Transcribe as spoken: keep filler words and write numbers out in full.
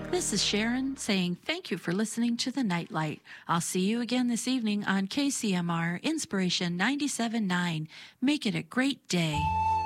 This is Sharon saying thank you for listening to The Nightlight. I'll see you again this evening on K C M R Inspiration ninety-seven point nine. Make it a great day.